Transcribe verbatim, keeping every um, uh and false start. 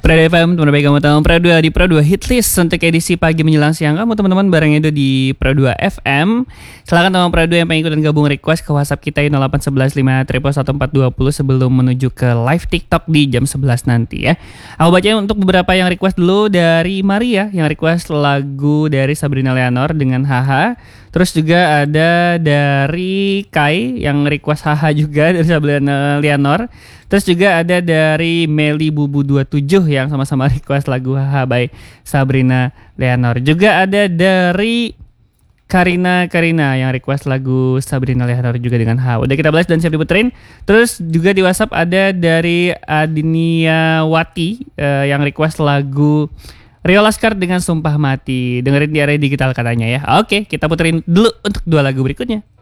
Prado F M, teman baik kamu tahu Pro dua di Pro dua Hitlist untuk edisi pagi menjelang siang kamu teman-teman bareng itu di Pro dua F M. Silakan teman Pro dua yang pengen ikutan gabung request ke WhatsApp kita nol delapan satu satu lima triple satu empat dua nol sebelum menuju ke live TikTok di jam sebelas nanti ya. Aku bacain untuk beberapa yang request dulu dari Maria yang request lagu dari Sabrina Leonor dengan Haha. Terus juga ada dari Kai yang request Haha juga dari Sabrina Leonor. Terus juga ada dari Meli Bubu dua puluh tujuh yang sama-sama request lagu Haha by Sabrina Leonor. Juga ada dari Karina Karina yang request lagu Sabrina Leonor juga dengan Haha. Udah kita balas dan siap diputerin. Terus juga di WhatsApp ada dari Adinia Wati uh, yang request lagu Rio Laskar dengan Sumpah Mati. Dengerin di area digital katanya ya. Oke, kita puterin dulu untuk dua lagu berikutnya.